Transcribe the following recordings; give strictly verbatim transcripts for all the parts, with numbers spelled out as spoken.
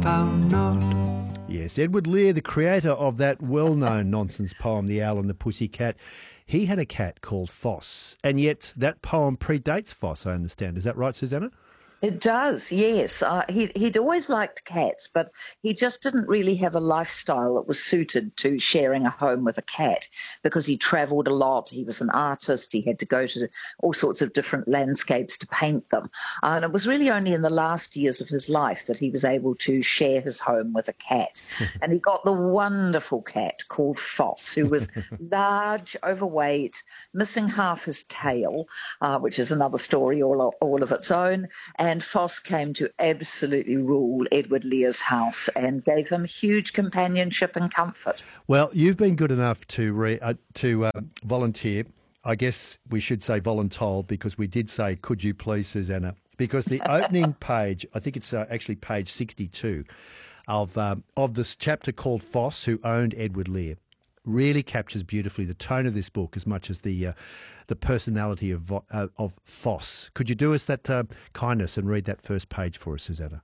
pound note. Yes, Edward Lear, the creator of that well-known nonsense poem, The Owl and the Pussycat, he had a cat called Foss, and yet that poem predates Foss, I understand. Is that right, Susanna? It does, yes. Uh, he, he'd always liked cats, but he just didn't really have a lifestyle that was suited to sharing a home with a cat because he travelled a lot. He was an artist. He had to go to all sorts of different landscapes to paint them. Uh, and it was really only in the last years of his life that he was able to share his home with a cat. And he got the wonderful cat called Foss, who was large, overweight, missing half his tail, uh, which is another story all, all of its own. And Foss came to absolutely rule Edward Lear's house and gave him huge companionship and comfort. Well, you've been good enough to re- uh, to uh, volunteer. I guess we should say voluntold because we did say, could you please, Susanna? Because the opening page, I think it's uh, actually page sixty-two of um, of this chapter called Foss, Who Owned Edward Lear, really captures beautifully the tone of this book as much as the uh, the personality of uh, of Foss. Could you do us that uh, kindness and read that first page for us, Susanna?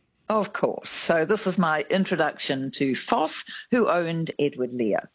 Of course. So this is my introduction to Foss, Who Owned Edward Lear.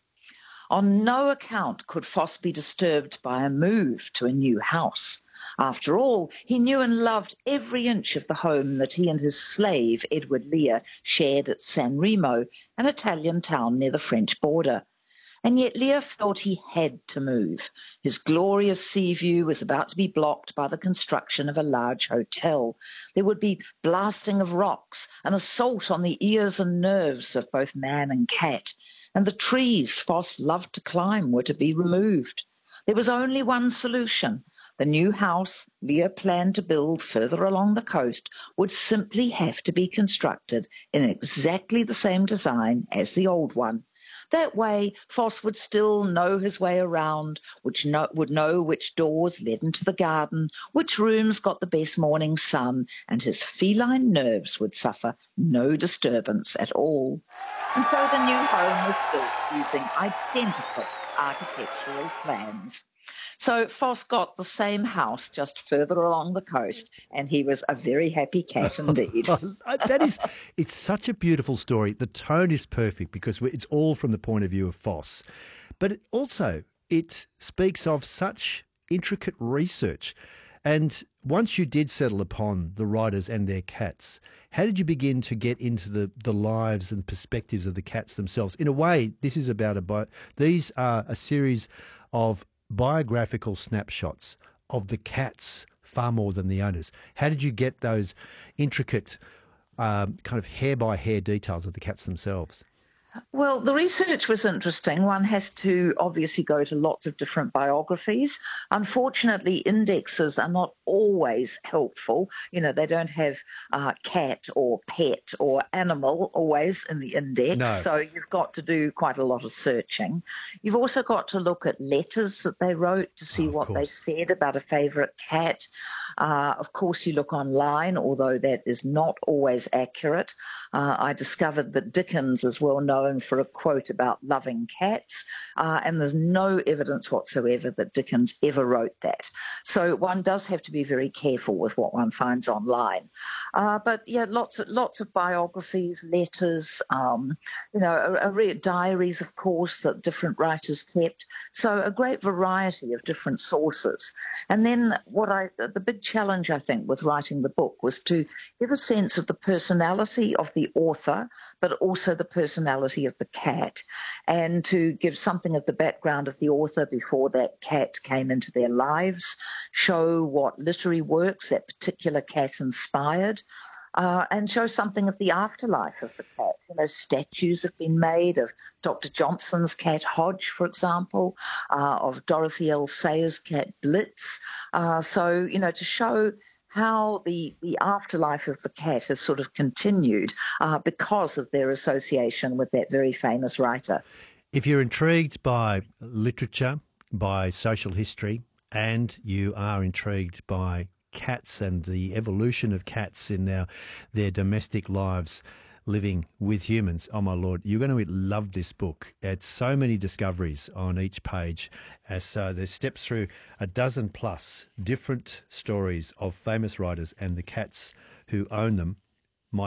On no account could Foss be disturbed by a move to a new house. After all, he knew and loved every inch of the home that he and his slave, Edward Lear, shared at San Remo, an Italian town near the French border. And yet Lear felt he had to move. His glorious sea view was about to be blocked by the construction of a large hotel. There would be blasting of rocks, an assault on the ears and nerves of both man and cat. And the trees Foss loved to climb were to be removed. There was only one solution. The new house Lear planned to build further along the coast would simply have to be constructed in exactly the same design as the old one. That way, Foss would still know his way around, which know, would know which doors led into the garden, which rooms got the best morning sun, and his feline nerves would suffer no disturbance at all. And so the new home was built using identical architectural plans. So Foss got the same house just further along the coast, and he was a very happy cat indeed. That is, it's such a beautiful story. The tone is perfect because it's all from the point of view of Foss. But it also, it speaks of such intricate research. And once you did settle upon the writers and their cats, how did you begin to get into the, the lives and perspectives of the cats themselves? In a way, this is about a bi- these are a series of biographical snapshots of the cats far more than the owners. How did you get those intricate um, kind of hair-by-hair details of the cats themselves? Well, the research was interesting. One has to obviously go to lots of different biographies. Unfortunately, indexes are not always helpful. You know, they don't have uh, cat or pet or animal always in the index. No. So you've got to do quite a lot of searching. You've also got to look at letters that they wrote to see Oh, what they course. said about a favourite cat. Uh, of course, you look online, although that is not always accurate. Uh, I discovered that Dickens is well known for a quote about loving cats, uh, and there's no evidence whatsoever that Dickens ever wrote that. So one does have to be very careful with what one finds online. Uh, but yeah, lots of, lots of biographies, letters, um, you know, a, a re- diaries, of course, that different writers kept. So a great variety of different sources. And then what I, the big challenge, I think, with writing the book was to give a sense of the personality of the author, but also the personality of the cat, and to give something of the background of the author before that cat came into their lives, show what literary works that particular cat inspired, uh, and show something of the afterlife of the cat. You know, statues have been made of Doctor Johnson's cat Hodge, for example, uh, of Dorothy L. Sayers' cat Blitz. Uh, so, you know, to show how the, the afterlife of the cat has sort of continued uh, because of their association with that very famous writer. If you're intrigued by literature, by social history, and you are intrigued by cats and the evolution of cats in their, their domestic lives, living with humans, oh my Lord, you're going to love this book. It's so many discoveries on each page. As so there's steps through a dozen plus different stories of famous writers and the cats who own them. My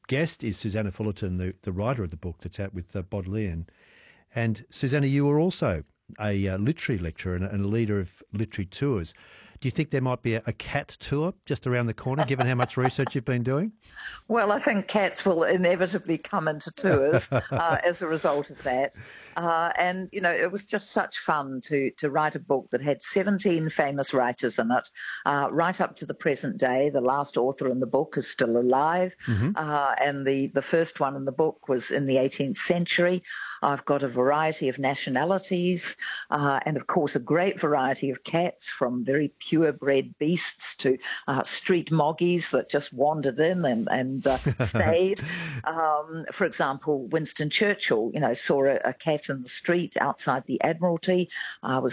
guest is Susanna Fullerton, the, the writer of the book that's out with uh, Bodleian. And Susanna, you were also a uh, literary lecturer and a, and a leader of literary tours. Do you think there might be a, a cat tour just around the corner, given how much research you've been doing? Well, I think cats will inevitably come into tours uh, as a result of that. Uh, and, you know, it was just such fun to to write a book that had seventeen famous writers in it, uh, right up to the present day. The last author in the book is still alive. Mm-hmm. uh, and the, the first one in the book was in the eighteenth century. I've got a variety of nationalities uh, and, of course, a great variety of cats, from very purebred beasts to uh, street moggies that just wandered in and, and uh, stayed. Um, for example, Winston Churchill, you know, saw a, a cat in the street outside the Admiralty, uh, was